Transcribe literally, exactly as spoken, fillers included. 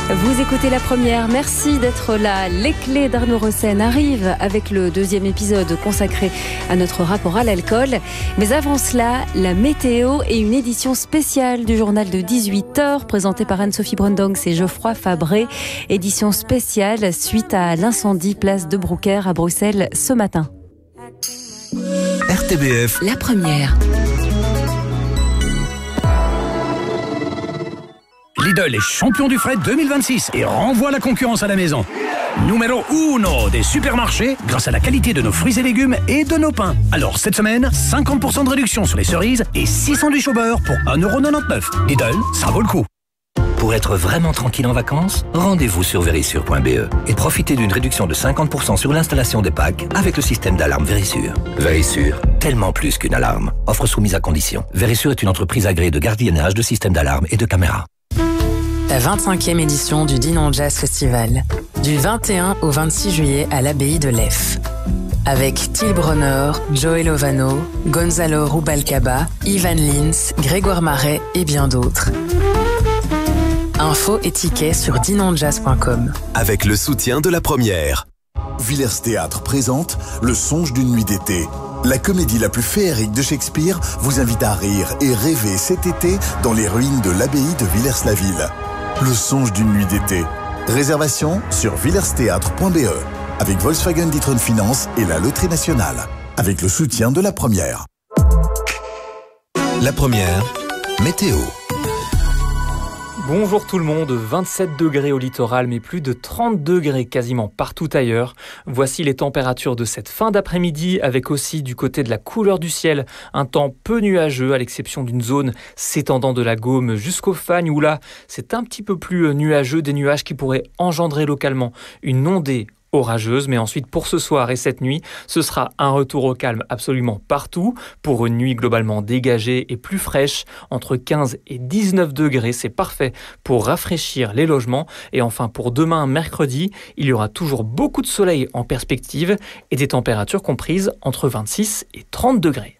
Vous écoutez La Première, merci d'être là. Les clés d'Arnaud Rossen arrivent avec le deuxième épisode consacré à notre rapport à l'alcool. Mais avant cela, la météo et une édition spéciale du journal de dix-huit heures présentée par Anne-Sophie Brandongs et Geoffroy Fabré. Édition spéciale suite à l'incendie place de Brouckère à Bruxelles ce matin. R T B F. La Première. Lidl est champion du fret deux mille vingt-six et renvoie la concurrence à la maison. Numéro uno des supermarchés grâce à la qualité de nos fruits et légumes et de nos pains. Alors cette semaine, cinquante pour cent de réduction sur les cerises et six sandwichs au beurre pour un euro quatre-vingt-dix-neuf. Lidl, ça vaut le coup. Pour être vraiment tranquille en vacances, rendez-vous sur Verisure point b e et profitez d'une réduction de cinquante pour cent sur l'installation des packs avec le système d'alarme Verisure. Verisure, tellement plus qu'une alarme. Offre soumise à condition. Verisure est une entreprise agréée de gardiennage de systèmes d'alarme et de caméras. La vingt-cinquième édition du Dinan Jazz Festival, du vingt et un au vingt-six juillet à l'abbaye de Leffe. Avec Till Bronner, Joey Lovano, Gonzalo Rubalcaba, Ivan Lins, Grégoire Marais et bien d'autres. Infos et tickets sur dinan jazz point com. Avec le soutien de La Première. Villers Théâtre présente Le Songe d'une nuit d'été. La comédie la plus féerique de Shakespeare vous invite à rire et rêver cet été dans les ruines de l'abbaye de Villers-la-Ville. Le Songe d'une nuit d'été. Réservation sur villers théâtre point b e avec Volkswagen D'Ieteren Finance et la Loterie Nationale. Avec le soutien de La Première. La Première, météo. Bonjour tout le monde, vingt-sept degrés au littoral mais plus de trente degrés quasiment partout ailleurs. Voici les températures de cette fin d'après-midi avec aussi du côté de la couleur du ciel un temps peu nuageux à l'exception d'une zone s'étendant de la Gaume jusqu'au Fagnes où là c'est un petit peu plus nuageux, des nuages qui pourraient engendrer localement une ondée orageuse, mais ensuite pour ce soir et cette nuit, ce sera un retour au calme absolument partout, pour une nuit globalement dégagée et plus fraîche, entre quinze et dix-neuf degrés, c'est parfait pour rafraîchir les logements. Et enfin pour demain mercredi, il y aura toujours beaucoup de soleil en perspective et des températures comprises entre vingt-six et trente degrés.